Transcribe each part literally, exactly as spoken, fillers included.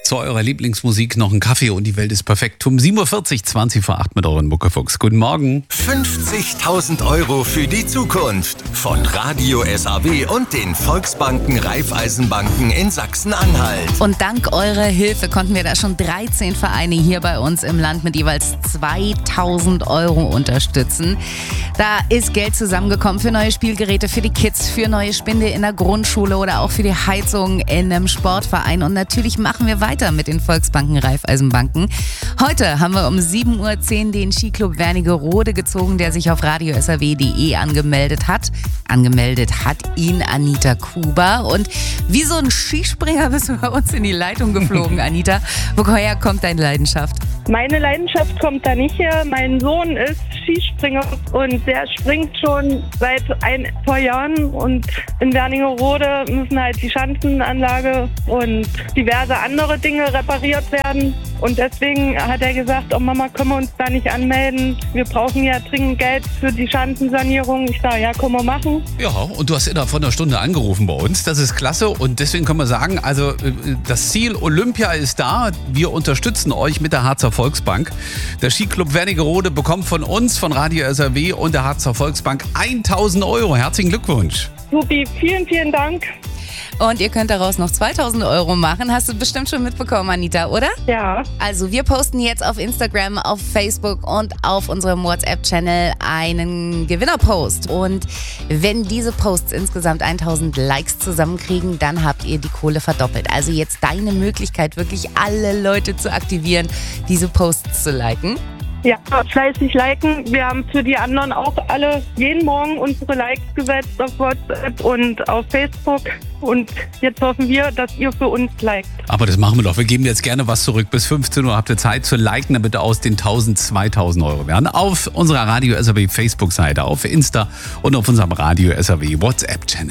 Zu eurer Lieblingsmusik noch ein Kaffee und die Welt ist perfekt. Um sieben Uhr vierzig, zwanzig vor acht mit euren Muckefuchs. Guten Morgen. fünfzigtausend Euro für die Zukunft von Radio S A W und den Volksbanken Raiffeisenbanken in Sachsen-Anhalt. Und dank eurer Hilfe konnten wir da schon dreizehn Vereine hier bei uns im Land mit jeweils zweitausend Euro unterstützen. Da ist Geld zusammengekommen für neue Spielgeräte für die Kids, für neue Spinde in der Grundschule oder auch für die Heizung in einem Sportverein. Und natürlich machen wir weiter mit den Volksbanken Raiffeisenbanken. Heute haben wir um sieben Uhr zehn den Skiclub Wernigerode gezogen, der sich auf radio s a w punkt d e angemeldet hat. Angemeldet hat ihn Anita Kuba. Und wie so ein Skispringer bist du bei uns in die Leitung geflogen, Anita. Woher kommt deine Leidenschaft? Meine Leidenschaft kommt da nicht her. Mein Sohn ist Skispringer und der springt schon seit ein paar Jahren. Und in Wernigerode müssen halt die Schanzenanlage und diverse andere Dinge repariert werden. Und deswegen hat er gesagt, oh Mama, können wir uns da nicht anmelden? Wir brauchen ja dringend Geld für die Schanzensanierung. Ich sage, ja, können wir machen. Ja, und du hast innerhalb von einer Stunde angerufen bei uns. Das ist klasse und deswegen können wir sagen, also das Ziel Olympia ist da. Wir unterstützen euch mit der Harzer Volksbank. Der Skiclub Wernigerode bekommt von uns, von Radio S A W und der Harzer Volksbank tausend Euro. Herzlichen Glückwunsch. Supi, vielen, vielen Dank. Und ihr könnt daraus noch zweitausend Euro machen. Hast du bestimmt schon mitbekommen, Anita, oder? Ja. Also wir posten jetzt auf Instagram, auf Facebook und auf unserem WhatsApp-Channel einen Gewinnerpost. Und wenn diese Posts insgesamt tausend Likes zusammenkriegen, dann habt ihr die Kohle verdoppelt. Also jetzt deine Möglichkeit, wirklich alle Leute zu aktivieren, diese Posts zu liken. Ja, fleißig liken. Wir haben für die anderen auch alle jeden Morgen unsere Likes gesetzt auf WhatsApp und auf Facebook. Und jetzt hoffen wir, dass ihr für uns liked. Aber das machen wir doch. Wir geben jetzt gerne was zurück. Bis fünfzehn Uhr habt ihr Zeit zu liken, damit aus den tausend zweitausend Euro werden. Auf unserer Radio S A W Facebook-Seite, auf Insta und auf unserem Radio S A W WhatsApp-Channel.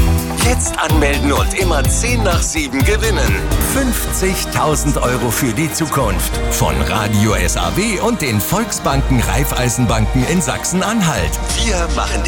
Jetzt anmelden und immer zehn nach sieben gewinnen. fünfzigtausend Euro für die Zukunft von Radio S A W und den Volksbanken Raiffeisenbanken in Sachsen-Anhalt. Wir machen